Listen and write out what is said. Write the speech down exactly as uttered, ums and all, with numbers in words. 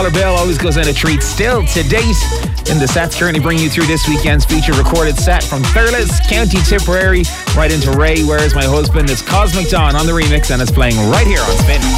dollar bill always goes in a treat still to date. In the sets currently bringing you through this weekend's feature recorded set from Thurles, County Tipperary, right into Ray, Where's My Husband? It's Cosmic Dawn on the remix, and it's playing right here on Spin.